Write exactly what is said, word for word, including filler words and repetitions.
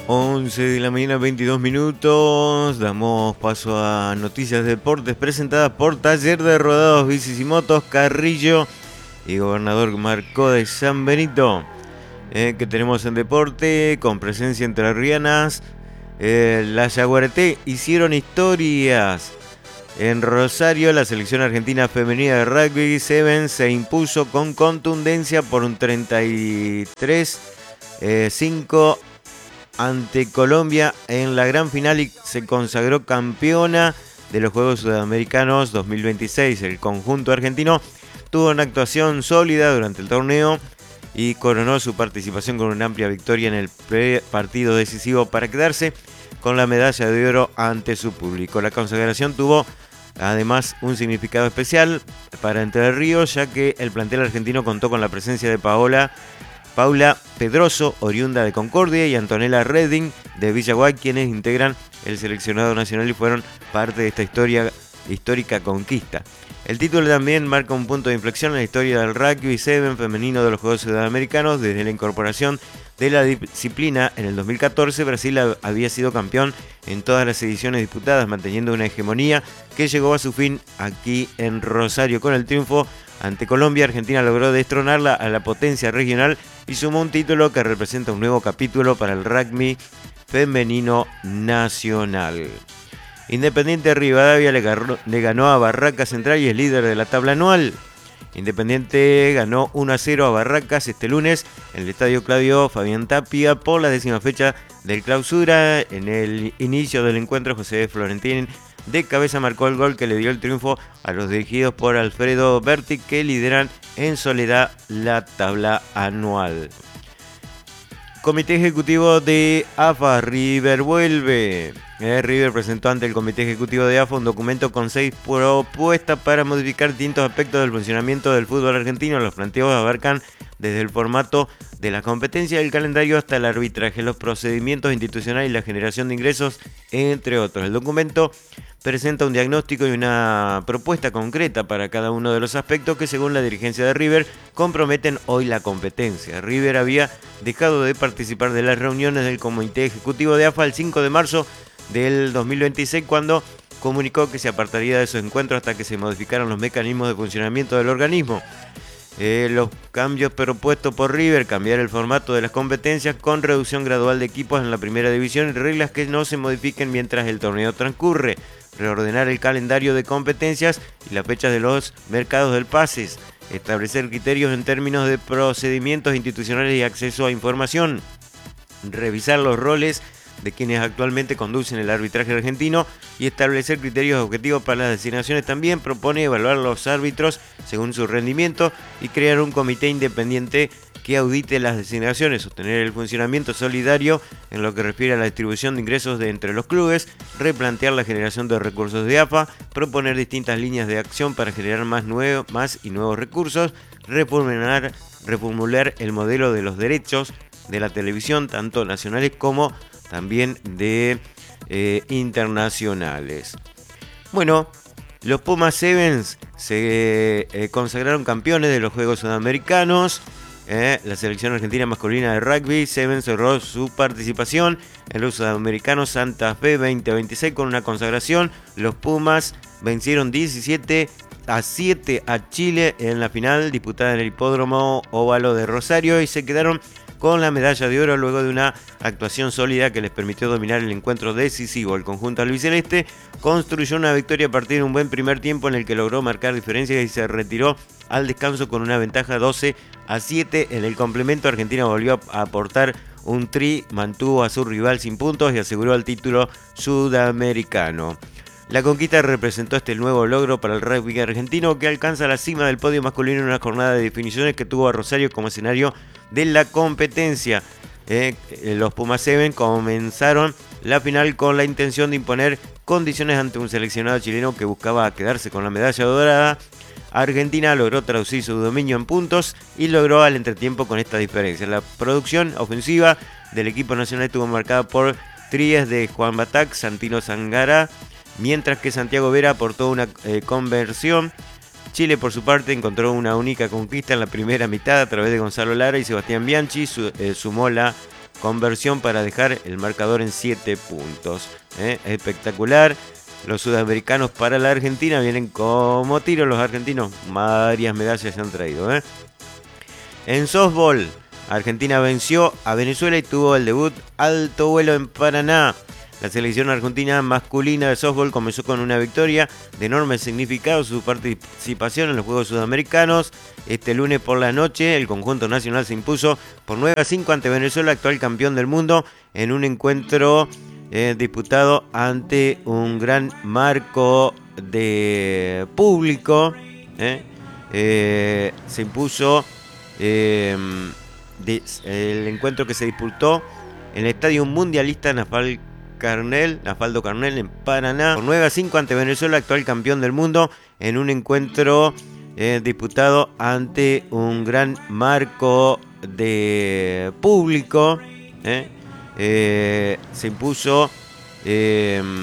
once de la mañana, veintidós minutos. Damos paso a Noticias de Deportes presentadas por Taller de Rodados, Bicis y Motos Carrillo y Gobernador Marcó de San Benito. Eh, que tenemos en deporte con presencia entrerrianas. Eh, la Yaguareté hicieron historias. En Rosario, la selección argentina femenina de rugby Sevens se impuso con contundencia por un treinta y tres a cinco ante Colombia en la gran final y se consagró campeona de los Juegos Sudamericanos dos mil veintiséis. El conjunto argentino tuvo una actuación sólida durante el torneo y coronó su participación con una amplia victoria en el partido decisivo para quedarse con la medalla de oro ante su público. La consagración tuvo además un significado especial para Entre Ríos, ya que el plantel argentino contó con la presencia de Paola Paula Pedroso, oriunda de Concordia, y Antonella Redding de Villaguay, quienes integran el seleccionado nacional y fueron parte de esta historia, histórica conquista. El título también marca un punto de inflexión en la historia del rugby seven femenino de los Juegos Sudamericanos. Desde la incorporación de la disciplina en el dos mil catorce, Brasil había sido campeón en todas las ediciones disputadas, manteniendo una hegemonía que llegó a su fin aquí en Rosario. Con el triunfo ante Colombia, Argentina logró destronarla a la potencia regional y sumó un título que representa un nuevo capítulo para el rugby femenino nacional. Independiente Rivadavia le, ganó, le ganó a Barracas Central y es líder de la tabla anual. Independiente ganó uno a cero a Barracas este lunes en el Estadio Claudio Fabián Tapia por la décima fecha del clausura. En el inicio del encuentro, José Florentín de cabeza marcó el gol que le dio el triunfo a los dirigidos por Alfredo Berti, que lideran en soledad la tabla anual. Comité Ejecutivo de A F A, River vuelve. Eh, River presentó ante el Comité Ejecutivo de A F A un documento con seis propuestas para modificar distintos aspectos del funcionamiento del fútbol argentino. Los planteos abarcan desde el formato de la competencia del calendario hasta el arbitraje, los procedimientos institucionales y la generación de ingresos, entre otros. El documento presenta un diagnóstico y una propuesta concreta para cada uno de los aspectos que, según la dirigencia de River, comprometen hoy la competencia. River había dejado de participar de las reuniones del Comité Ejecutivo de A F A el cinco de marzo del dos mil veintiséis, cuando comunicó que se apartaría de esos encuentros hasta que se modificaran los mecanismos de funcionamiento del organismo. Eh, los cambios propuestos por River: cambiar el formato de las competencias con reducción gradual de equipos en la primera división y reglas que no se modifiquen mientras el torneo transcurre, reordenar el calendario de competencias y las fechas de los mercados del pases, establecer criterios en términos de procedimientos institucionales y acceso a información, revisar los roles de quienes actualmente conducen el arbitraje argentino y establecer criterios objetivos para las designaciones. También propone evaluar los árbitros según su rendimiento y crear un comité independiente que audite las designaciones, sostener el funcionamiento solidario en lo que refiere a la distribución de ingresos de entre los clubes, replantear la generación de recursos de A F A, proponer distintas líneas de acción para generar más, nuevo, más y nuevos recursos, reformular, reformular el modelo de los derechos de la televisión, tanto nacionales como también de eh, internacionales. Bueno, los Pumas Sevens se eh, consagraron campeones de los Juegos Sudamericanos. Eh, la selección argentina masculina de rugby Sevens cerró su participación en los Sudamericanos Santa Fe veinte veintiséis con una consagración. Los Pumas vencieron diecisiete a siete a Chile en la final disputada en el Hipódromo Óvalo de Rosario y se quedaron con la medalla de oro luego de una actuación sólida que les permitió dominar el encuentro decisivo. El conjunto albiceleste construyó una victoria a partir de un buen primer tiempo en el que logró marcar diferencias y se retiró al descanso con una ventaja doce a siete. En el complemento, Argentina volvió a aportar un tri, mantuvo a su rival sin puntos y aseguró el título sudamericano. La conquista representó este nuevo logro para el rugby argentino, que alcanza la cima del podio masculino en una jornada de definiciones que tuvo a Rosario como escenario de la competencia. Eh, los Pumas Seven comenzaron la final con la intención de imponer condiciones ante un seleccionado chileno que buscaba quedarse con la medalla dorada. Argentina logró traducir su dominio en puntos y logró al entretiempo con esta diferencia. La producción ofensiva del equipo nacional estuvo marcada por tries de Juan Batac, Santino Zangara, mientras que Santiago Vera aportó una eh, conversión. Chile, por su parte, encontró una única conquista en la primera mitad a través de Gonzalo Lara y Sebastián Bianchi, su, eh, sumó la conversión para dejar el marcador en siete puntos. ¿eh? Espectacular. Los sudamericanos para la Argentina vienen como tiro. Los argentinos varias medallas se han traído. ¿eh? En softball, Argentina venció a Venezuela y tuvo el debut alto vuelo en Paraná. La selección argentina masculina de softball comenzó con una victoria de enorme significado su participación en los Juegos Sudamericanos. Este lunes por la noche, el conjunto nacional se impuso por nueve a cinco ante Venezuela, actual campeón del mundo, en un encuentro eh, disputado ante un gran marco de público. Eh, eh, se impuso eh, de, el encuentro que se disputó en el Estadio Mundialista Nafal Carnel, Nafaldo Carnel en Paraná, por nueve a cinco ante Venezuela, actual campeón del mundo, en un encuentro eh, disputado ante un gran marco de público. Eh, eh, se impuso eh,